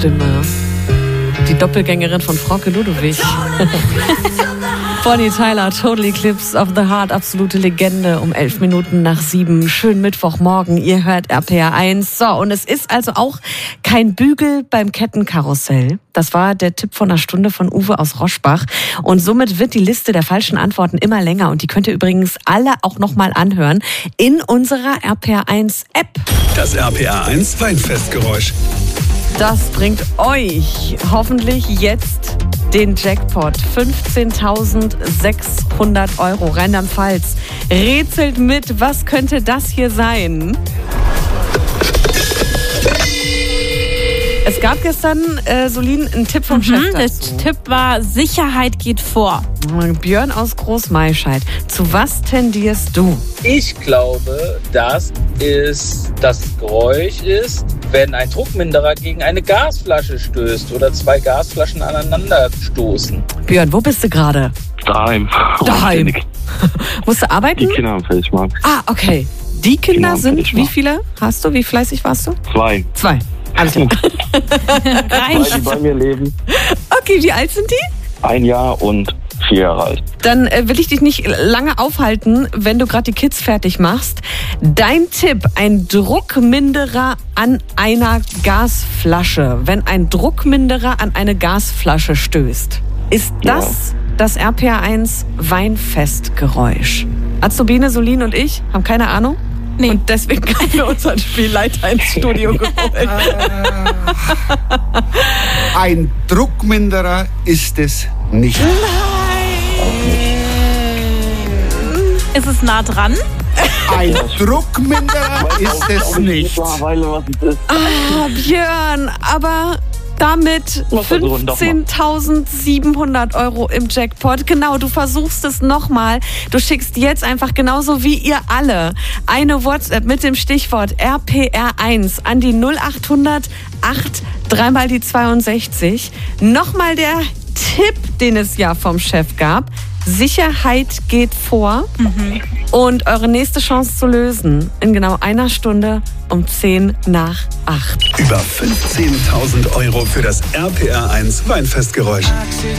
Stimme. Die Doppelgängerin von Frauke Ludowig. Bonnie Tyler, Total Eclipse of the Heart, absolute Legende, um 7:11. Schönen Mittwochmorgen, ihr hört RPR 1. So, und es ist also auch kein Bügel beim Kettenkarussell. Das war der Tipp von einer Stunde von Uwe aus Roschbach. Und somit wird die Liste der falschen Antworten immer länger. Und die könnt ihr übrigens alle auch nochmal anhören in unserer RPR 1 App. Das RPR 1 Weinfestgeräusch. Das bringt euch hoffentlich jetzt den Jackpot. 15.600 €. Rheinland-Pfalz rätselt mit. Was könnte das hier sein? Es gab gestern, Solin, einen Tipp vom Chef dazu. Der Tipp war, Sicherheit geht vor. Björn aus Großmaischeid. Zu was tendierst du? Ich glaube, dass es das Geräusch ist, wenn ein Druckminderer gegen eine Gasflasche stößt oder zwei Gasflaschen aneinander stoßen. Björn, wo bist du gerade? Daheim. Musst du arbeiten? Die Kinder am Felsmarkt. Ah, okay. Die Kinder Kinder am sind, wie Felsmarkt. viele hast du? Wie fleißig warst du? 2. 2. Alles klar. Zwei, die bei mir leben. Okay, wie alt sind die? 1 Jahr und 4 Jahre alt. Dann will ich dich nicht lange aufhalten, wenn du gerade die Kids fertig machst. Dein Tipp, ein Druckminderer an einer Gasflasche. Wenn ein Druckminderer an eine Gasflasche stößt, ist das das RPR 1 Weinfestgeräusch? Azubine, Solin und ich haben keine Ahnung. Nee. Und deswegen haben wir unseren Spielleiter ins Studio geholt. Ein Druckminderer ist es nicht. Ist es nah dran? Ein Druckminderer ist es nicht. Mittlerweile, was es ist. Ah, Björn, aber damit 15.700 € im Jackpot. Genau, du versuchst es nochmal. Du schickst jetzt einfach genauso wie ihr alle eine WhatsApp mit dem Stichwort RPR1 an die 0800 8 3 mal die 62. Nochmal der Tipp, den es ja vom Chef gab. Sicherheit geht vor. Und eure nächste Chance zu lösen in genau einer Stunde um 7:10. Über 15.000 € für das RPR 1 Weinfestgeräusch.